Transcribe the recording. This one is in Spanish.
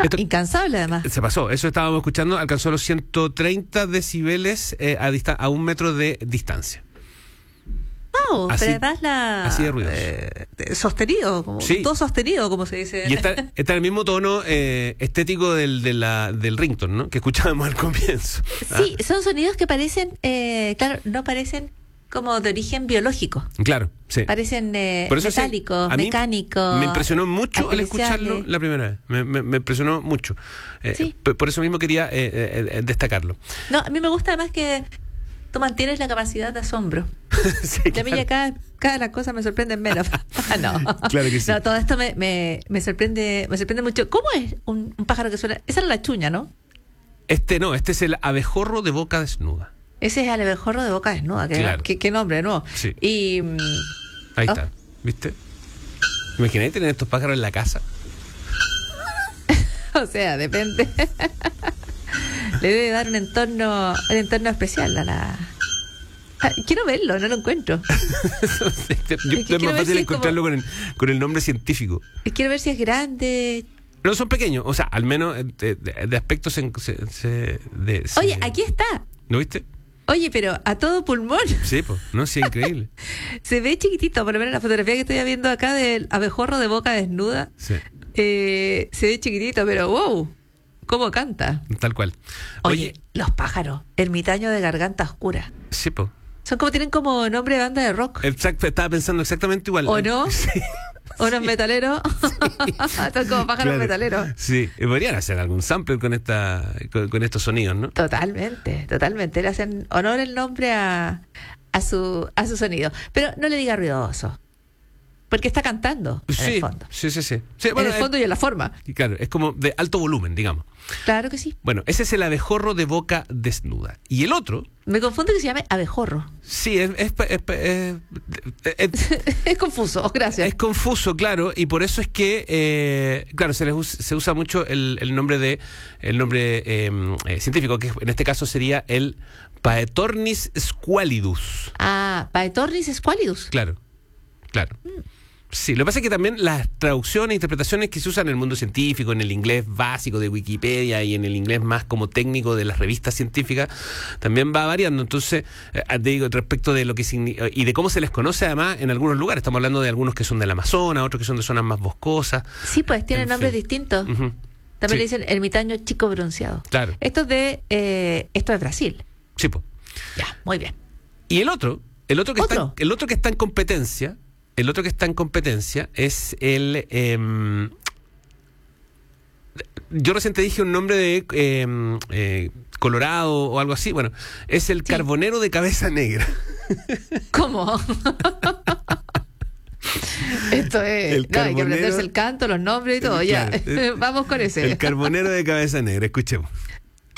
Incansable, además. Se pasó, eso estábamos escuchando, alcanzó los 130 decibeles a 1 metro de distancia. Wow, Así- pero además así de ruidoso. sostenido, como, Sí. todo sostenido, como se dice. Y está en el mismo tono estético del ringtone, ¿no? Que escuchábamos al comienzo. Sí, son sonidos que parecen, claro, no parecen como de origen biológico. Claro, sí. Parecen Por eso sí, metálicos, a mí mecánicos. Me impresionó mucho al artificiales. escucharlo la primera vez. Me impresionó mucho. Sí. Por eso mismo quería destacarlo. No, a mí me gusta además que tú mantienes la capacidad de asombro. Sí, Y a mí ya cada de las cosas me sorprenden menos. No. Claro que sí. No, todo esto me sorprende mucho. ¿Cómo es un pájaro que suena? Esa es la chuña, ¿no? Este es el abejorro de boca desnuda. Ese es el abejorro de boca desnuda. Claro. ¿Qué nombre, no? Sí. Y Ahí Oh. está, ¿viste? Imagínate tener estos pájaros en la casa. o sea, depende. Le debe dar un entorno especial a la... Quiero verlo, no lo encuentro. Es quiero más ver fácil si es encontrarlo con el nombre científico. Quiero ver si es grande. No son pequeños, o sea, al menos de aspecto Oye, aquí está. ¿No viste? Oye, pero a todo pulmón. Sí, pues, no, sí, increíble. Se ve chiquitito, por lo menos la fotografía que estoy viendo acá del abejorro de boca desnuda. Sí, Se ve chiquitito, pero wow, cómo canta. tal cual. Oye, los pájaros, ermitaño de garganta oscura. Sí, pues. Tienen como nombre de banda de rock. Exacto, estaba pensando exactamente igual. ¿O no? Sí. Unos metaleros. Son como pájaros Claro. metaleros. Sí, podrían hacer algún sample con estos sonidos, ¿no? Totalmente. Le hacen honor el nombre a su sonido. Pero no le diga ruidoso. Porque está cantando en el fondo. Sí. Sí, En el fondo y en la forma. y claro, es como de alto volumen, digamos. Claro que sí. Bueno, ese es el abejorro de boca desnuda. Y el otro, Me confunde que se llame abejorro. sí, Es confuso, gracias. es confuso, claro, y por eso es que, claro, se usa mucho el nombre científico, que en este caso sería el Paetornis squalidus. Paetornis squalidus. Claro. Sí, lo que pasa es que también las traducciones e interpretaciones que se usan en el mundo científico, en el inglés básico de Wikipedia y en el inglés más como técnico de las revistas científicas, también va variando. Entonces, te digo, respecto de lo que significa y de cómo se les conoce además en algunos lugares. Estamos hablando de algunos que son del Amazonas, otros que son de zonas más boscosas. Sí, pues tienen En nombres fin. distintos. Ujú. También Sí. le dicen ermitaño chico bronceado. Claro. Esto es Brasil. Sí, pues. Ya, muy bien. Y el otro que ¿Otro? el otro que está en competencia, es el yo recién te dije un nombre de Colorado o algo así. Bueno, es el Sí. carbonero de cabeza negra. ¿Cómo? Esto es. El No, hay que carbonero- aprenderse el canto, los nombres y todo. Claro. Ya. Vamos con ese. El carbonero de cabeza negra, escuchemos.